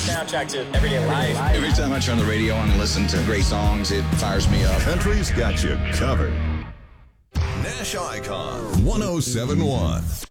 soundtrack to everyday life. Every time I turn the radio on and listen to great songs, it fires me up. Country's got you covered. Nash Icon 1071.